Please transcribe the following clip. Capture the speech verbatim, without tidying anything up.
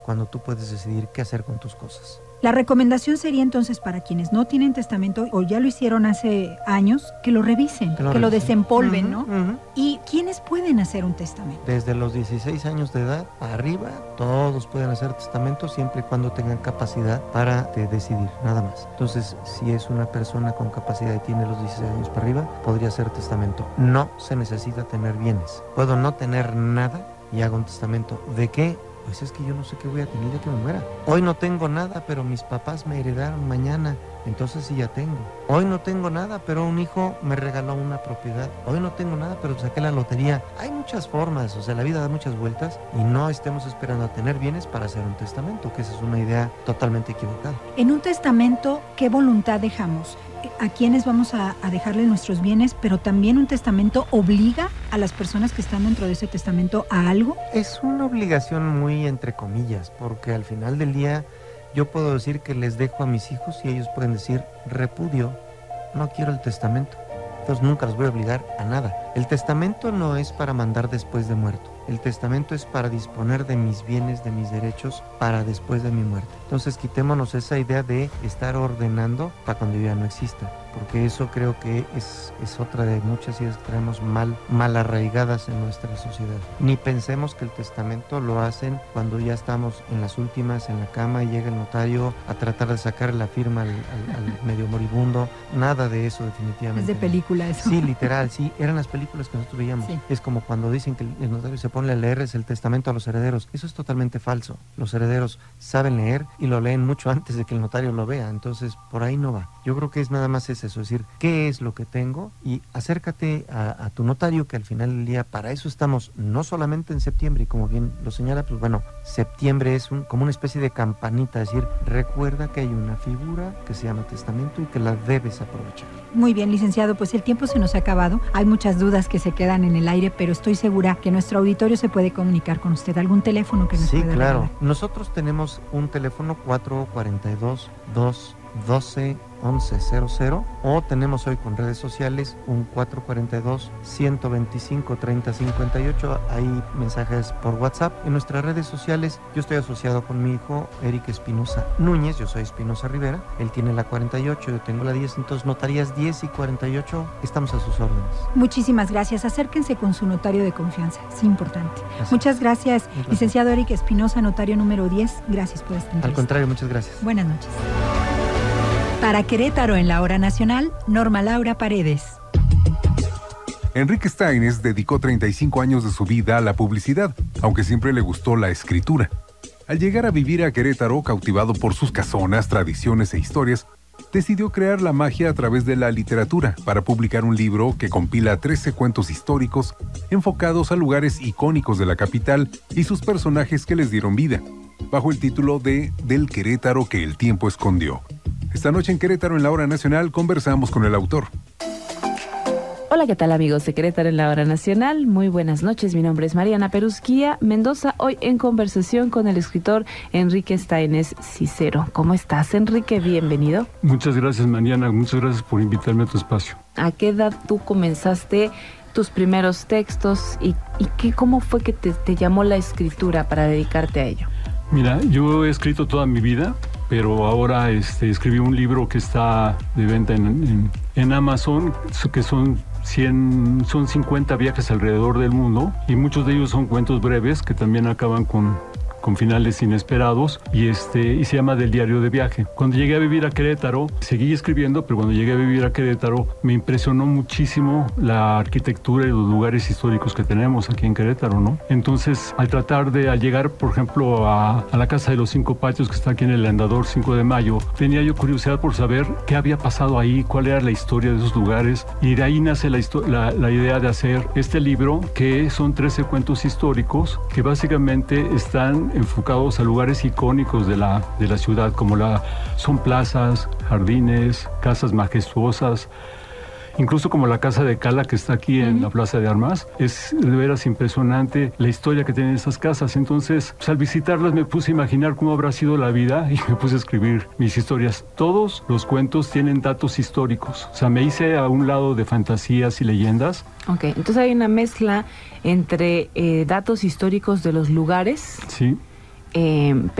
cuando tú puedes decidir qué hacer con tus cosas. La recomendación sería entonces para quienes no tienen testamento o ya lo hicieron hace años, que lo revisen, que lo, que lo desempolven, uh-huh, ¿no? Uh-huh. ¿Y quiénes pueden hacer un testamento? Desde los dieciséis años de edad arriba, todos pueden hacer testamento siempre y cuando tengan capacidad para de decidir, nada más. Entonces, si es una persona con capacidad y tiene los dieciséis años para arriba, podría hacer testamento. No se necesita tener bienes. Puedo no tener nada y hago un testamento. ¿De qué? Pues es que yo no sé qué voy a tener de que me muera. Hoy no tengo nada, pero mis papás me heredaron mañana, entonces sí ya tengo. Hoy no tengo nada, pero un hijo me regaló una propiedad. Hoy no tengo nada, pero saqué la lotería. Hay muchas formas, o sea, la vida da muchas vueltas y no estemos esperando a tener bienes para hacer un testamento, que esa es una idea totalmente equivocada. En un testamento, ¿qué voluntad dejamos? ¿A quiénes vamos a, a dejarle nuestros bienes? Pero también un testamento obliga a las personas que están dentro de ese testamento a algo. Es una obligación muy entre comillas, porque al final del día yo puedo decir que les dejo a mis hijos y ellos pueden decir repudio, no quiero el testamento. Entonces nunca los voy a obligar a nada. El testamento no es para mandar después de muerto. El testamento es para disponer de mis bienes, de mis derechos, para después de mi muerte. Entonces quitémonos esa idea de estar ordenando para cuando yo ya no exista, porque eso creo que es, es otra de muchas ideas que traemos mal, mal arraigadas en nuestra sociedad. Ni pensemos que el testamento lo hacen cuando ya estamos en las últimas, en la cama, y llega el notario a tratar de sacar la firma al, al, al medio moribundo. Nada de eso definitivamente. Es de película eso. Sí, literal, sí, eran las películas que nosotros veíamos. Sí. Es como cuando dicen que el notario se pone a leer es el testamento a los herederos. Eso es totalmente falso. Los herederos saben leer y lo leen mucho antes de que el notario lo vea. Entonces, por ahí no va. Yo creo que es nada más es eso, es decir, ¿qué es lo que tengo? Y acércate a, a tu notario, que al final del día, para eso estamos, no solamente en septiembre, y como bien lo señala, pues bueno, septiembre es un, como una especie de campanita, es decir, recuerda que hay una figura que se llama testamento y que la debes aprovechar. Muy bien, licenciado, pues el tiempo se nos ha acabado. Hay muchas dudas que se quedan en el aire, pero estoy segura que nuestro auditorio se puede comunicar con usted. ¿Algún teléfono que nos Sí, pueda claro. regalar? Nosotros tenemos un teléfono cuatro cuatro dos, dos doce, once cero cero, o tenemos hoy con redes sociales un cuatro cuatro dos, ciento veinticinco, treinta cincuenta y ocho. Hay mensajes por WhatsApp. En nuestras redes sociales yo estoy asociado con mi hijo Eric Espinosa Núñez, yo soy Espinosa Rivera, él tiene la cuarenta y ocho, yo tengo la diez, entonces notarías diez y cuarenta y ocho, estamos a sus órdenes. Muchísimas gracias, acérquense con su notario de confianza, es importante. Gracias. Muchas gracias, licenciado Eric Espinosa, notario número diez, gracias por esta entrevista. Al contrario, muchas gracias. Buenas noches. Para Querétaro en la Hora Nacional, Norma Laura Paredes. Enrique Staines dedicó treinta y cinco años de su vida a la publicidad, aunque siempre le gustó la escritura. Al llegar a vivir a Querétaro, cautivado por sus casonas, tradiciones e historias, decidió crear la magia a través de la literatura para publicar un libro que compila trece cuentos históricos enfocados a lugares icónicos de la capital y sus personajes que les dieron vida, bajo el título de Del Querétaro que el tiempo escondió. Esta noche en Querétaro en la Hora Nacional conversamos con el autor. Hola, ¿qué tal amigos de Querétaro en la Hora Nacional? Muy buenas noches, mi nombre es Mariana Perusquía Mendoza, hoy en conversación con el escritor Enrique Staines Cicero. ¿Cómo estás, Enrique? Bienvenido. Muchas gracias, Mariana, muchas gracias por invitarme a tu espacio. ¿A qué edad tú comenzaste tus primeros textos y, y qué, cómo fue que te, te llamó la escritura para dedicarte a ello? Mira, yo he escrito toda mi vida, pero ahora este, escribí un libro que está de venta en, en, en Amazon, que son cien, son cincuenta viajes alrededor del mundo, y muchos de ellos son cuentos breves que también acaban con, con finales inesperados, y, este, y se llama Del Diario de Viaje. Cuando llegué a vivir a Querétaro, seguí escribiendo, pero cuando llegué a vivir a Querétaro me impresionó muchísimo la arquitectura y los lugares históricos que tenemos aquí en Querétaro, ¿no? Entonces, al tratar de, al llegar, por ejemplo, a, a la Casa de los Cinco Patios, que está aquí en el Andador cinco de mayo, tenía yo curiosidad por saber qué había pasado ahí, cuál era la historia de esos lugares, y de ahí nace la, la, la idea de hacer este libro, que son trece cuentos históricos que básicamente están enfocados a lugares icónicos de la, de la ciudad, como la, son plazas, jardines, casas majestuosas, incluso como la casa de Cala que está aquí en uh-huh. la Plaza de Armas. Es de veras impresionante la historia que tienen esas casas. Entonces, pues, al visitarlas me puse a imaginar cómo habrá sido la vida y me puse a escribir mis historias. Todos los cuentos tienen datos históricos. O sea, me hice a un lado de fantasías y leyendas. Ok, entonces hay una mezcla entre eh, datos históricos de los lugares. Sí. eh,